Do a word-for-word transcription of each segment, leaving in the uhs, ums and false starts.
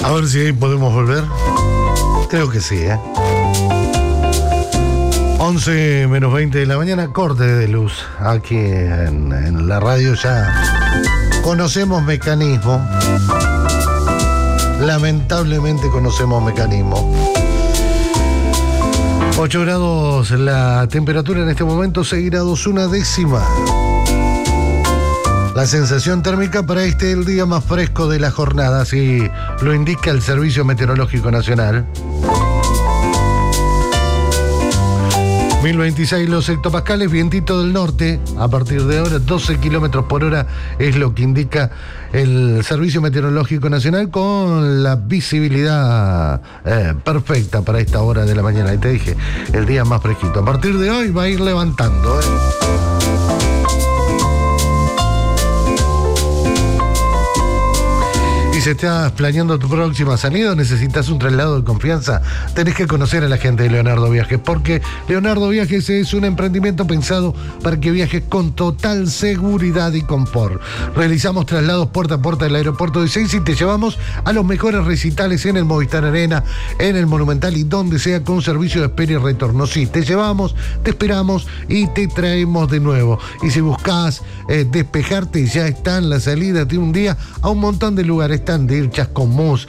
A ver si ahí podemos volver. Creo que sí, ¿eh? once menos veinte de la mañana, corte de luz. Aquí en, en la radio ya conocemos mecanismo. Lamentablemente conocemos mecanismo. ocho grados la temperatura en este momento, seis grados una décima. La sensación térmica para este el día más fresco de la jornada, así lo indica el Servicio Meteorológico Nacional. mil veintiséis los hectopascales, vientito del norte, a partir de ahora doce kilómetros por hora es lo que indica el Servicio Meteorológico Nacional, con la visibilidad eh, perfecta para esta hora de la mañana. Y te dije, el día más fresquito. A partir de hoy va a ir levantando, ¿eh? Si se estás planeando tu próxima salida o necesitas un traslado de confianza, tenés que conocer a la gente de Leonardo Viajes, porque Leonardo Viajes es un emprendimiento pensado para que viajes con total seguridad y confort. Realizamos traslados puerta a puerta del aeropuerto de Ezeiza y te llevamos a los mejores recitales en el Movistar Arena, en el Monumental y donde sea, con servicio de espera y retorno. Sí, te llevamos, te esperamos y te traemos de nuevo. Y si buscas eh, despejarte, ya están las salidas de un día a un montón de lugares. De ir Chascomús,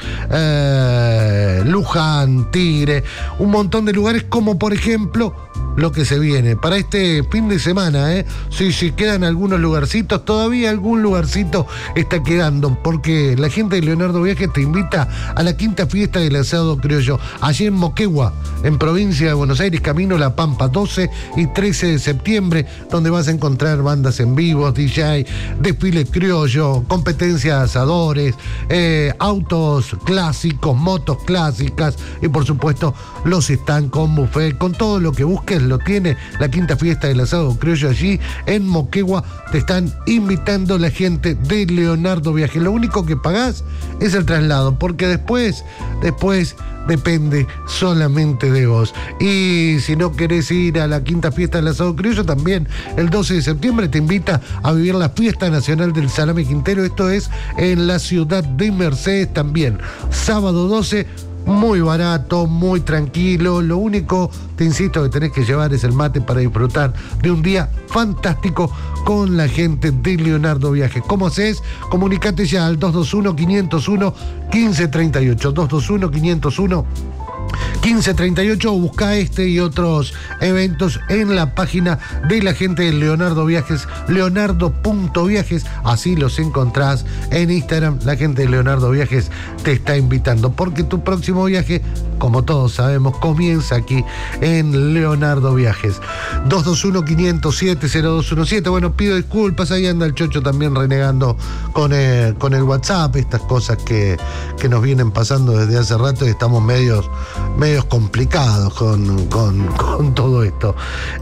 eh, Luján, Tigre, un montón de lugares, como por ejemplo lo que se viene para este fin de semana, ¿eh? Sí, sí, quedan algunos lugarcitos, todavía algún lugarcito está quedando, porque la gente de Leonardo Viajes te invita a la quinta fiesta del asado criollo, allí en Moquegua, en provincia de Buenos Aires, camino La Pampa, doce y trece de septiembre, donde vas a encontrar bandas en vivo, D J, desfile criollo, competencia de asadores, eh, autos clásicos, motos clásicas y por supuesto los están con buffet, con todo lo que busques lo tiene la quinta fiesta del asado criollo allí en Moquegua. Te están invitando la gente de Leonardo Viajes. Lo único que pagás es el traslado, porque después, después depende solamente de vos. Y si no querés ir a la quinta fiesta del asado criollo, también el doce de septiembre te invita a vivir la fiesta nacional del salame quintero. Esto es en la ciudad de Mercedes también. Sábado doce, muy barato, muy tranquilo. Lo único, te insisto, que tenés que llevar es el mate para disfrutar de un día fantástico con la gente de Leonardo Viajes. ¿Cómo haces? Comunicate ya al dos dos uno, quinientos uno, quince treinta y ocho. dos dos uno, quinientos uno, quince treinta y ocho, o busca este y otros eventos en la página de la gente de Leonardo Viajes, leonardo punto viajes, así los encontrás en Instagram. La gente de Leonardo Viajes te está invitando, porque tu próximo viaje, como todos sabemos, comienza aquí en Leonardo Viajes. dos dos uno, quinientos siete, cero dos uno siete. Bueno, pido disculpas, ahí anda el Chocho también renegando con el, con el WhatsApp, estas cosas que, que nos vienen pasando desde hace rato y estamos medios medios complicados con, con, con todo esto.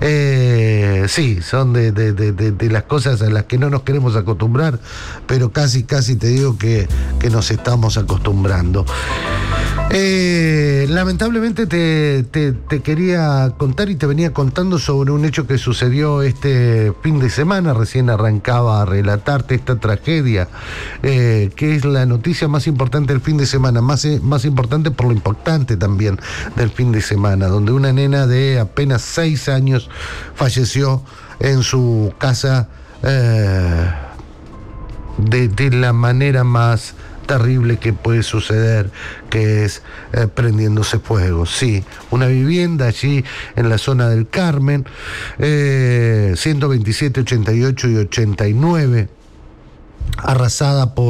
Eh, sí, son de, de, de, de las cosas a las que no nos queremos acostumbrar, pero casi, casi te digo que, que nos estamos acostumbrando. Eh, lamentablemente te, te, te quería contar y te venía contando sobre un hecho que sucedió este fin de semana. Recién arrancaba a relatarte esta tragedia, eh, que es la noticia más importante del fin de semana, más, más importante por lo importante también del fin de semana, donde una nena de apenas seis años falleció en su casa eh, de, de la manera más terrible que puede suceder, que es eh, prendiéndose fuego. Sí, una vivienda allí en la zona del Carmen, eh, ciento veintisiete, ochenta y ocho y ochenta y nueve, arrasada por